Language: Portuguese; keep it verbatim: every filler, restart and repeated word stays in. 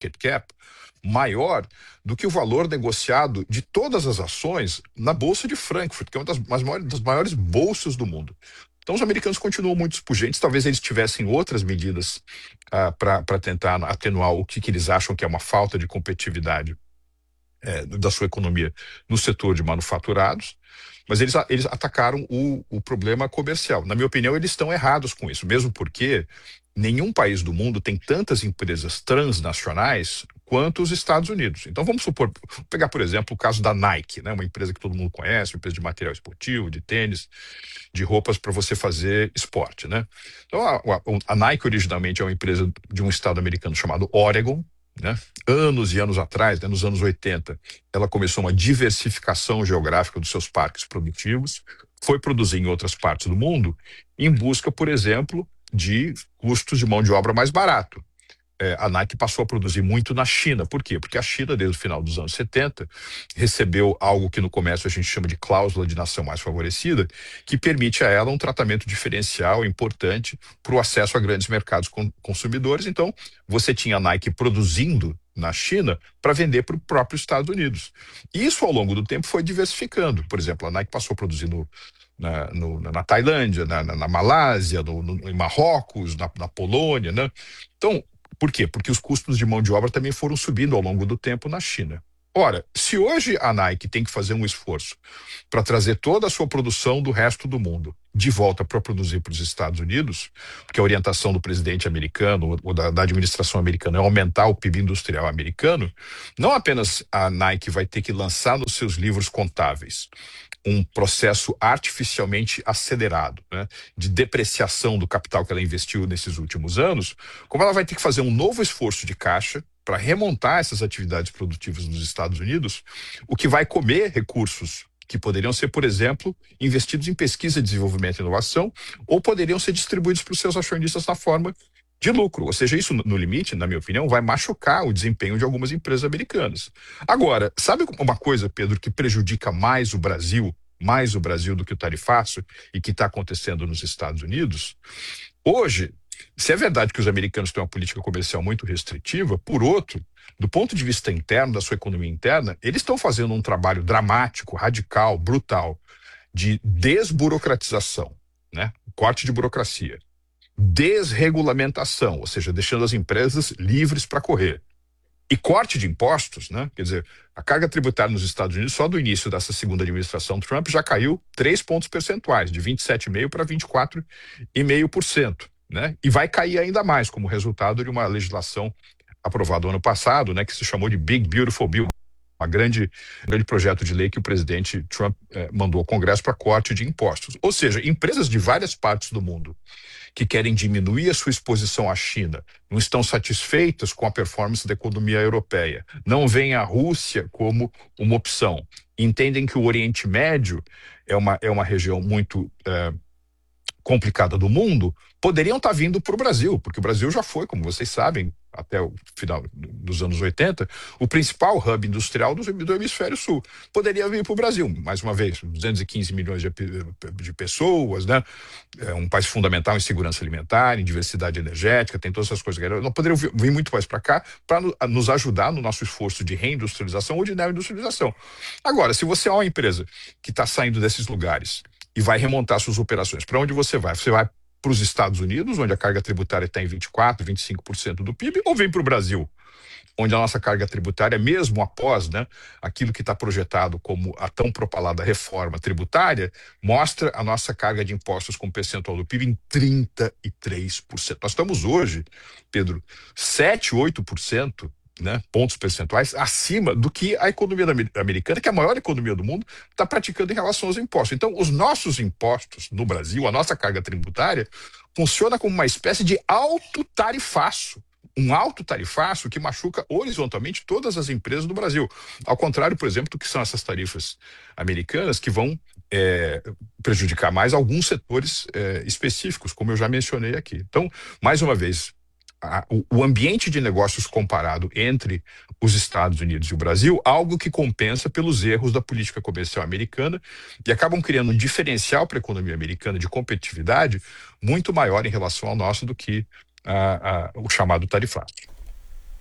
market cap maior do que o valor negociado de todas as ações na Bolsa de Frankfurt, que é uma das, das, maiores, das maiores bolsas do mundo. Então os americanos continuam muito pujentes, talvez eles tivessem outras medidas ah, para tentar atenuar o que, que eles acham que é uma falta de competitividade é, da sua economia no setor de manufaturados, mas eles, eles atacaram o, o problema comercial. Na minha opinião, eles estão errados com isso, mesmo porque nenhum país do mundo tem tantas empresas transnacionais quanto os Estados Unidos. Então vamos supor, vou pegar por exemplo o caso da Nike, né, uma empresa que todo mundo conhece, uma empresa de material esportivo, de tênis, de roupas para você fazer esporte, né? Então a, a, a Nike originalmente é uma empresa de um estado americano chamado Oregon, né? Anos e anos atrás, né, nos anos oitenta, ela começou uma diversificação geográfica dos seus parques produtivos, foi produzir em outras partes do mundo em busca, por exemplo, de custos de mão de obra mais barato. É, a Nike passou a produzir muito na China. Por quê? Porque a China, desde o final dos anos setenta, recebeu algo que no comércio a gente chama de cláusula de nação mais favorecida, que permite a ela um tratamento diferencial importante para o acesso a grandes mercados consumidores. Então, você tinha a Nike produzindo na China para vender para o próprio Estados Unidos. E isso, ao longo do tempo, foi diversificando. Por exemplo, a Nike passou a produzir no Na, no, na Tailândia, na, na, na Malásia, no, no, em Marrocos, na, na Polônia, né? Então, por quê? Porque os custos de mão de obra também foram subindo ao longo do tempo na China. Ora, se hoje a Nike tem que fazer um esforço para trazer toda a sua produção do resto do mundo de volta para produzir para os Estados Unidos, porque a orientação do presidente americano ou da, da administração americana é aumentar o P I B industrial americano, não apenas a Nike vai ter que lançar nos seus livros contáveis um processo artificialmente acelerado, né, de depreciação do capital que ela investiu nesses últimos anos, como ela vai ter que fazer um novo esforço de caixa para remontar essas atividades produtivas nos Estados Unidos, o que vai comer recursos que poderiam ser, por exemplo, investidos em pesquisa, desenvolvimento e inovação, ou poderiam ser distribuídos para os seus acionistas na forma de lucro. Ou seja, isso, no limite, na minha opinião, vai machucar o desempenho de algumas empresas americanas. Agora, sabe uma coisa, Pedro, que prejudica mais o Brasil, mais o Brasil do que o tarifaço, e que está acontecendo nos Estados Unidos? Hoje, se é verdade que os americanos têm uma política comercial muito restritiva, por outro, do ponto de vista interno, da sua economia interna, eles estão fazendo um trabalho dramático, radical, brutal, de desburocratização, né? Corte de burocracia, desregulamentação, ou seja, deixando as empresas livres para correr, e corte de impostos, né? Quer dizer, a carga tributária nos Estados Unidos, só do início dessa segunda administração Trump, já caiu três pontos percentuais, de vinte e sete vírgula cinco por cento para vinte e quatro vírgula cinco por cento, né? E vai cair ainda mais como resultado de uma legislação aprovada ano passado, né, que se chamou de Big Beautiful Bill, uma grande, um grande projeto de lei que o presidente Trump eh, mandou ao Congresso para corte de impostos. Ou seja, empresas de várias partes do mundo que querem diminuir a sua exposição à China, não estão satisfeitas com a performance da economia europeia, não veem a Rússia como uma opção, entendem que o Oriente Médio é uma, é uma região muito eh, complicada do mundo, poderiam estar vindo para o Brasil, porque o Brasil já foi, como vocês sabem, até o final dos anos oitenta, o principal hub industrial do, do hemisfério sul. Poderia vir para o Brasil, mais uma vez, duzentos e quinze milhões de, de pessoas, né? É um país fundamental em segurança alimentar, em diversidade energética, tem todas essas coisas. Não poderiam vir, vir muito mais para cá para nos ajudar no nosso esforço de reindustrialização ou de neoindustrialização. Agora, se você é uma empresa que está saindo desses lugares e vai remontar suas operações, para onde você vai? Você vai para os Estados Unidos, onde a carga tributária está em vinte e quatro, vinte e cinco por cento do P I B, ou vem para o Brasil, onde a nossa carga tributária, mesmo após, né, aquilo que está projetado como a tão propalada reforma tributária, mostra a nossa carga de impostos como percentual do P I B em trinta e três por cento. Nós estamos hoje, Pedro, sete, oito por cento, né, pontos percentuais acima do que a economia americana, que é a maior economia do mundo, está praticando em relação aos impostos. Então, os nossos impostos no Brasil, a nossa carga tributária, funciona como uma espécie de alto tarifaço. Um alto tarifaço que machuca horizontalmente todas as empresas do Brasil. Ao contrário, por exemplo, do que são essas tarifas americanas que vão é, prejudicar mais alguns setores é, específicos, como eu já mencionei aqui. Então, mais uma vez, A, o, o ambiente de negócios comparado entre os Estados Unidos e o Brasil, algo que compensa pelos erros da política comercial americana e acabam criando um diferencial para a economia americana de competitividade muito maior em relação ao nosso do que a, a, o chamado tarifaço.